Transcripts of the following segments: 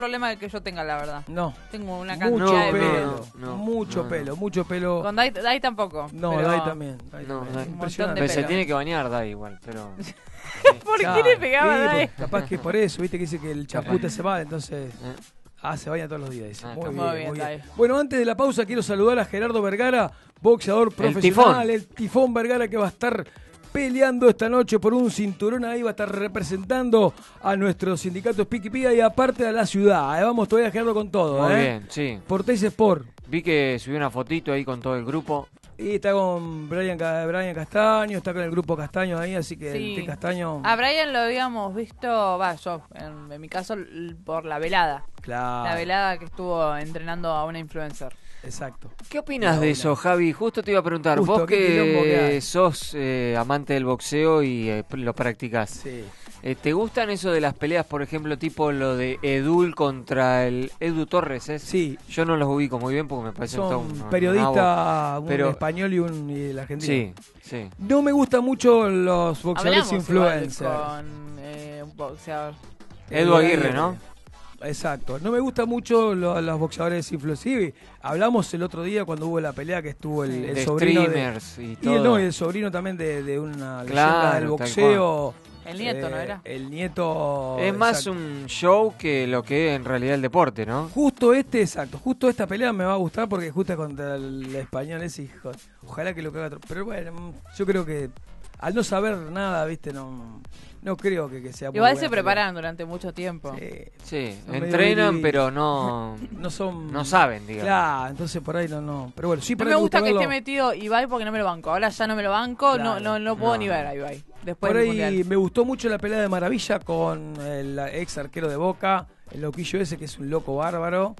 problema que yo tenga, la verdad. No. Tengo una Mucho cantidad de pelo. pelo. Mucho pelo. Con Dai tampoco. No, pero... Dai también. No, Dai. Impresionante. Pero se tiene que bañar, Dai, igual, pero... ¿Por qué le pegaba a Dai? Capaz que por eso, viste que dice que el champú te hace mal, entonces... se baña todos los días, dice. Muy bien. Dai. Bueno, antes de la pausa quiero saludar a Gerardo Vergara, boxeador profesional, el Tifón Vergara, que va a estar peleando esta noche por un cinturón. Ahí va a estar representando a nuestro sindicato Piquipía y aparte a la ciudad. Vamos todavía, Gerardo, con todo. Muy bien, sí. Porteis Sport. Vi que subió una fotito ahí con todo el grupo. Y está con Brian Castaño, está con el grupo Castaño ahí, así que Sí. el Castaño... A Brian lo habíamos visto, yo, en mi caso, por la velada. Claro. La velada que estuvo entrenando a una influencer. Exacto. ¿Qué opinas de eso, Javi? Justo te iba a preguntar, vos que sos amante del boxeo y lo practicás. Sí. ¿Te gustan eso de las peleas, por ejemplo, tipo lo de Edul contra el Edu Torres? Sí. Yo no los ubico muy bien porque me parece un periodista, un español y el argentino. Sí. No me gustan mucho los boxeadores influencers. Con un boxeador. Edu Aguirre, ¿no? Exacto. No me gustan mucho los boxeadores influencers. Sí, hablamos el otro día cuando hubo la pelea que estuvo el sobrino streamers y todo. Y el sobrino también de una claro, leyenda del boxeo. El nieto, ¿no era? El nieto... Es más un show que lo que es en realidad el deporte, ¿no? Justo esta pelea me va a gustar porque justo contra el español ese hijo. Ojalá que lo caga. Pero bueno, yo creo que al no saber nada, viste, no creo que sea muy Igual buena se preparan durante mucho tiempo. Sí, entrenan, pero no saben, digamos. Claro, entonces por ahí no. Pero bueno, sí, no me gusta que esté metido Ibai porque no me lo banco. Ahora ya no me lo banco, claro. no puedo ni ver a Ibai. Después por del ahí mundial. Me gustó mucho la pelea de Maravilla con el ex arquero de Boca, el loquillo ese que es un loco bárbaro.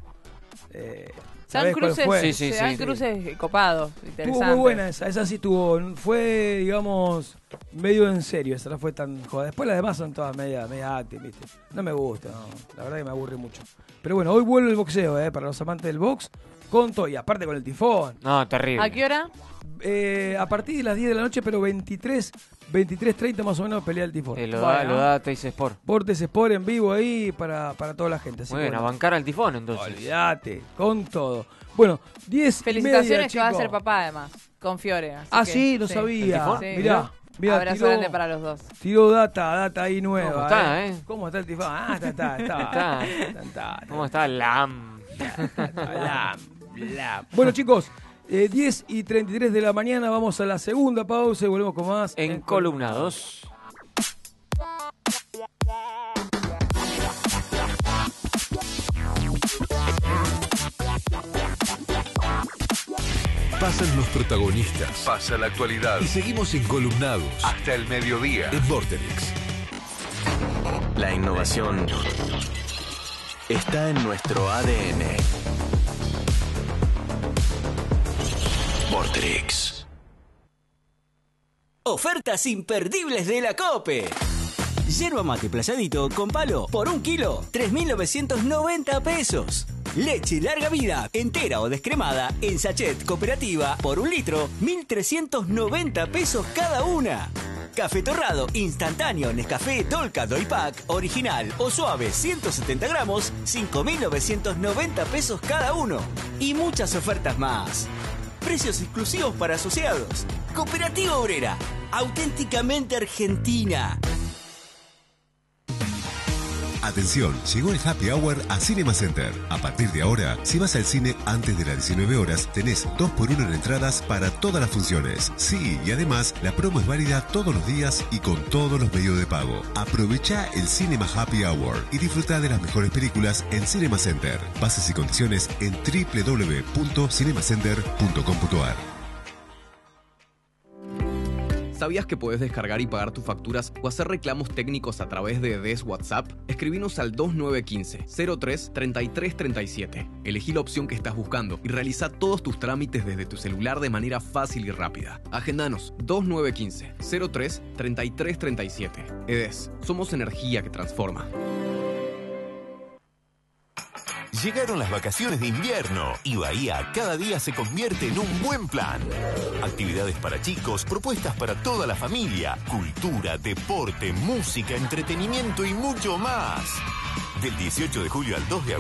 Dan cruces copados, interesantes. Estuvo muy buena esa sí estuvo, fue, digamos, medio en serio, esa no fue tan joda. Después las demás son todas media acting, ¿viste? No me gusta, la verdad que me aburre mucho. Pero bueno, hoy vuelve el boxeo, para los amantes del box, con todo, y aparte con el Tifón. No, terrible. ¿A qué hora? A partir de las 10 de la noche, pero 23:30 más o menos pelea el Tifón. Lo da Teis Sport. Portes Sport en vivo ahí para toda la gente. Así muy bien, a bancar al Tifón entonces. Olvídate, con todo. Bueno, 10 felicitaciones y media, que va a ser papá además, con Fiore. Sí, lo sabía. Sí. Mirá, abrazo grande para los dos. Tiró data ahí nueva. ¿Cómo está, ¿Cómo está el Tifón? Está. ¿Cómo está Lam? Bueno, chicos, 10:33 de la mañana, vamos a la segunda pausa y volvemos con más en Columnados. Pasan los protagonistas, pasa la actualidad y seguimos encolumnados hasta el mediodía en Vorterix. La innovación está en nuestro ADN. Vorterix. Ofertas imperdibles de la COPE. Yerba mate playadito con palo por 1 kilo, 3.990 pesos. Leche larga vida, entera o descremada, en sachet cooperativa por 1 litro, 1.390 pesos cada una. Café torrado instantáneo Nescafé Dolca Doypack, original o suave 170 gramos, 5.990 pesos cada uno. Y muchas ofertas más. Precios exclusivos para asociados. Cooperativa Obrera, auténticamente argentina. Atención, llegó el Happy Hour a Cinema Center. A partir de ahora, si vas al cine antes de las 19 horas, tenés 2x1 en entradas para todas las funciones. Sí, y además, la promo es válida todos los días y con todos los medios de pago. Aprovecha el Cinema Happy Hour y disfruta de las mejores películas en Cinema Center. Bases y condiciones en www.cinemacenter.com.ar. ¿Sabías que podés descargar y pagar tus facturas o hacer reclamos técnicos a través de DES WhatsApp? Escribinos al 2915-03-3337. Elegí la opción que estás buscando y realiza todos tus trámites desde tu celular de manera fácil y rápida. Agendanos 2915-03-3337. EDES, somos energía que transforma. Llegaron las vacaciones de invierno y Bahía cada día se convierte en un buen plan. Actividades para chicos, propuestas para toda la familia, cultura, deporte, música, entretenimiento y mucho más. Del 18 de julio al 2 de agosto.